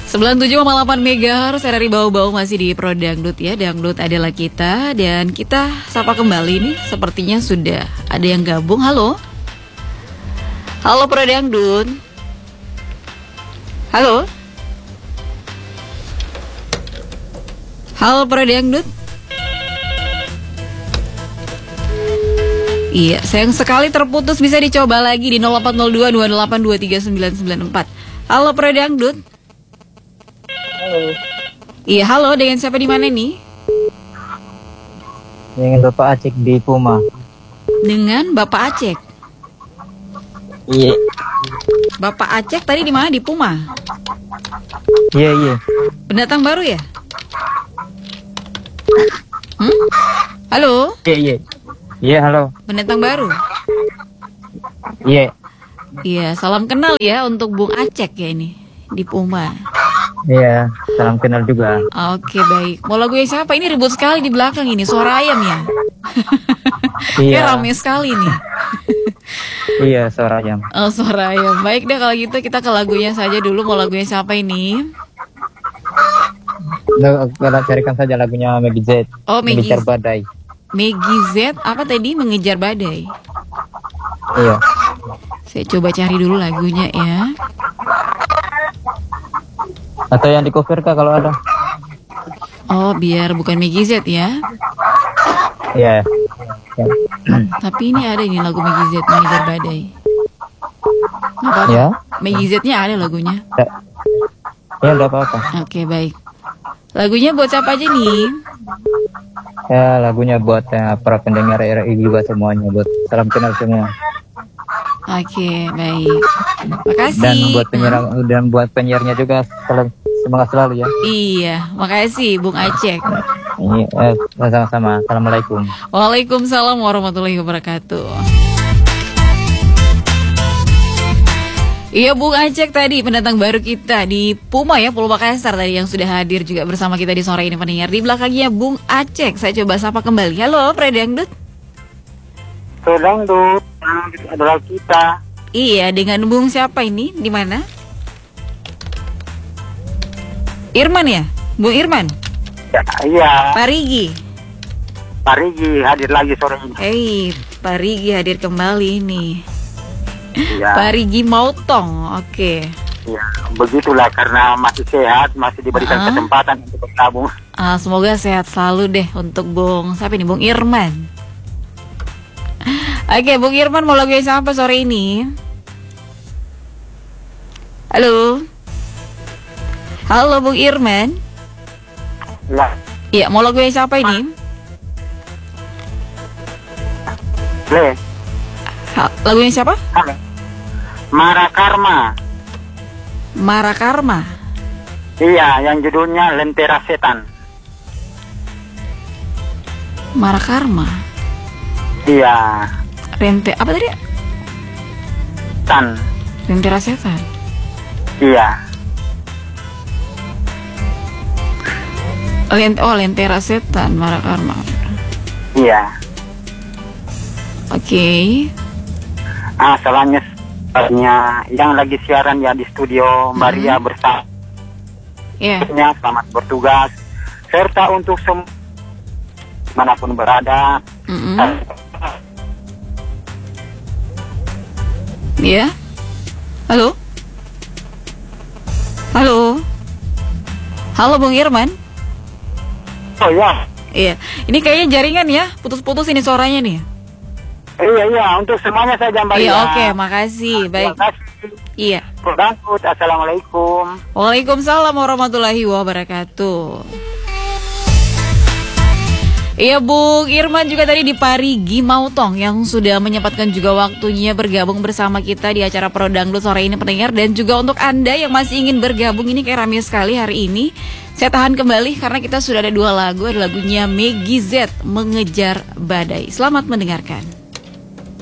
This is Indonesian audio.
97,8 MHz dari bau-bau masih di Pro Dangdut ya. Dangdut adalah kita. Dan kita sapa kembali nih. Sepertinya sudah ada yang gabung. Halo. Halo Pro Dangdut. Halo. Halo Pro Dangdut. Iya, sayang sekali terputus. Bisa dicoba lagi di 0802 28239994. Halo Pro Dangdut. Halo. Iya, halo, dengan siapa di mana nih? Dengan Bapak Acek di Puma. Dengan Bapak Acek. Iya. Bapak Acek tadi di mana? Di Puma. Iya. Pendatang baru ya? Halo? Iya. Iya, halo. Pendatang baru? Iya. Iya, salam kenal ya untuk Bung Acek ya ini di Puma. Iya, salam kenal juga. Oke, baik. Mau lagu yang siapa? Ini ribut sekali di belakang ini, suara ayam ya? Iya. Kayak rame sekali nih. Iya, suara ayam. Oh, suara ayam. Baik deh kalau gitu kita ke lagunya saja dulu. Mau lagunya siapa ini? Kalau carikan saja lagunya Maggie Z. Oh, Mengejar Badai. Maggie Z apa tadi? Mengejar Badai. Iya. Saya coba cari dulu lagunya ya. Atau yang di cover kah kalau ada? Oh, biar bukan Maggie Z ya. Iya. Tapi ini ada ini lagu Maggie Z, Mengejar Badai. Nggak apa-apa. Ya. Maggie Z-nya ada lagunya. Ya, enggak apa-apa. Oke, baik. Lagunya buat siapa aja nih? Ya, lagunya buat para pendengar RRI juga semuanya, buat salam kenal semua. Oke, baik. Makasih. Dan buat penyiarnya juga salam semangat selalu ya. Iya, makasih Bung Acek. Iya, sama-sama. Assalamualaikum. Waalaikumsalam warahmatullahi wabarakatuh. Iya, Bung Acek tadi pendatang baru kita di Puma ya, Pulau Makassar tadi yang sudah hadir juga bersama kita di sore ini pendengar. Di belakangnya Bung Acek. Saya coba sapa kembali. Halo, Pro Dangdut. Pro Dangdut adalah kita. Iya, dengan Bung siapa ini? Di mana? Irman ya? Bung Irman? Ya, iya. Pak Rigi. Pak Rigi hadir lagi sore ini. Pak Rigi hadir kembali nih. Iya. Pak Rigi Mautong, oke. Ya, begitulah karena masih sehat, masih diberikan kesempatan untuk bergabung. Semoga sehat selalu deh untuk Bung, siapa ini? Bung Irman. Oke, Bung Irman mau lagu yang siapa sore ini? Halo. Halo Bung Irman. Ya. Iya, mau lagu yang siapa ini? Lagu yang siapa? Halo. Mara Karma. Mara Karma. Iya, yang judulnya Lentera Setan. Mara Karma. Iya. Apa tadi? Tan. Lentera Setan. Iya. Lentera Setan, Mara Karma. Iya. Oke. Salahnya yang lagi siaran ya di studio Maria bersama. Iya. Selamat bertugas serta untuk semua manapun berada. Iya. Halo. Halo. Halo Bung Irman. Oh ya. Iya. Ini kayaknya jaringan ya. Putus-putus ini suaranya nih. Iya, untuk semuanya saya gambar. Iya, oke, makasih. Baik. Iya. Pro Dangdut, assalamualaikum. Waalaikumsalam warahmatullahi wabarakatuh. Iya, Bung Irman juga tadi di Parigi Mautong yang sudah menyempatkan juga waktunya bergabung bersama kita di acara Pro Dangdut sore ini pendengar. Dan juga untuk Anda yang masih ingin bergabung, ini kayak rame sekali hari ini. Saya tahan kembali karena kita sudah ada dua lagu. Ada lagunya Maggie Z, Mengejar Badai. Selamat mendengarkan.